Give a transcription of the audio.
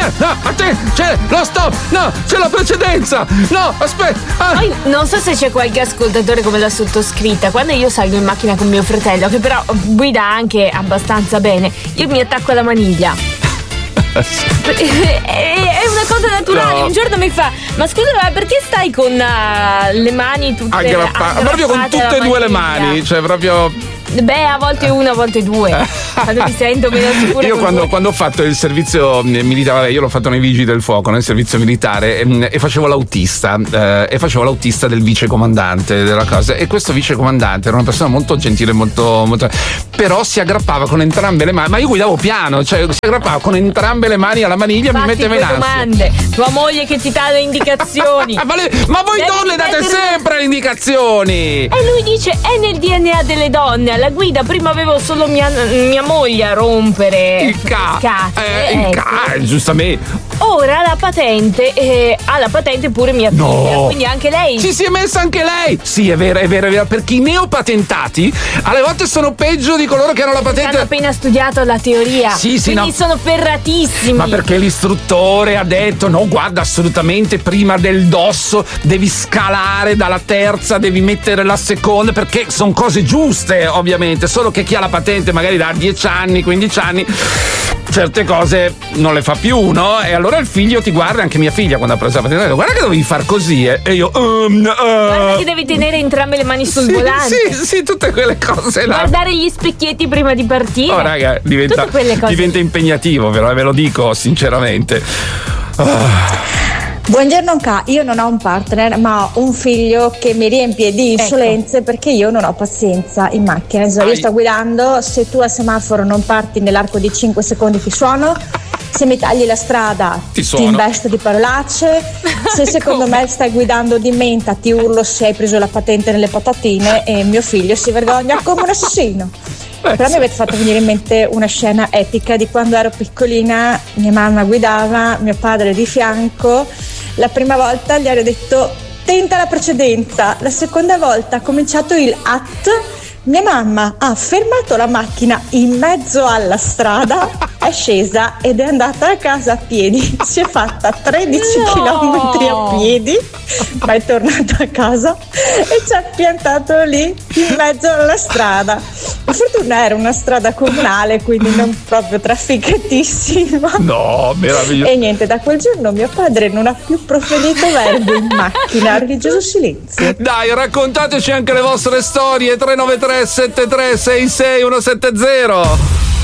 no, c'è lo stop, no, c'è la precedenza, no, aspetta. Poi non so se c'è qualche ascoltatore come la sottoscritta. Quando io salgo in macchina con mio fratello, che però guida anche abbastanza bene, io mi attacco alla maniglia. È una cosa naturale. No. Un giorno mi fa: ma scusa, ma perché stai con le mani tutte aggrappate? Proprio con tutte e due le mani, cioè proprio. Beh, a volte una, a volte due. Quando mi sento meno sicura. Io quando ho fatto il servizio militare, io l'ho fatto nei Vigili del Fuoco, nel servizio militare, e facevo l'autista del vicecomandante della cosa. E questo vicecomandante era una persona molto gentile, molto, però si aggrappava con entrambe le mani. Ma io guidavo piano, cioè si aggrappava con entrambe le mani alla maniglia. Fatti mi metteva in ansia. domande. Tua moglie che ti dà le indicazioni. ma voi donne date sempre le indicazioni. E lui dice: è nel DNA delle donne. Alla guida prima avevo solo mia moglie a rompere il giustamente. Ora la patente ha la patente pure mia figlia, quindi anche lei ci si è messa anche lei. Sì, è vero, perché i neopatentati alle volte sono peggio di coloro che hanno la patente. Hanno appena studiato la teoria, quindi sono ferratissimi. Ma perché l'istruttore ha detto: no, guarda, assolutamente prima del dosso devi scalare dalla terza, devi mettere la seconda, perché sono cose giuste, ovviamente. Solo che chi ha la patente magari da 10 anni, 15 anni, certe cose non le fa più, no? E allora il figlio ti guarda, anche mia figlia quando ha preso la patente ha detto: guarda che dovevi far così, e io guarda che devi tenere entrambe le mani sul volante. Sì, tutte quelle cose là. Guardare gli specchietti prima di partire. Oh raga, diventa impegnativo, ve lo dico sinceramente. Buongiorno K, io non ho un partner ma ho un figlio che mi riempie di insolenze perché io non ho pazienza in macchina. Io sto guidando, se tu al semaforo non parti nell'arco di 5 secondi ti suono, se mi tagli la strada ti investo di parolacce, se secondo me stai guidando di menta ti urlo se hai preso la patente nelle patatine, e mio figlio si vergogna come un assassino. Però mi avete fatto venire in mente una scena epica di quando ero piccolina, mia mamma guidava, mio padre di fianco. La prima volta gli hanno detto: tenta la precedenza. La seconda volta ha cominciato il at. Mia mamma ha fermato la macchina in mezzo alla strada, è scesa ed è andata a casa a piedi. Si è fatta 13 chilometri a piedi, ma è tornata a casa e ci ha piantato lì in mezzo alla strada. Per fortuna era una strada comunale, quindi non proprio trafficatissima. No, meraviglioso. E niente, da quel giorno mio padre non ha più proferito verbo in macchina, religioso silenzio. Dai, raccontateci anche le vostre storie. 393 73 66 170.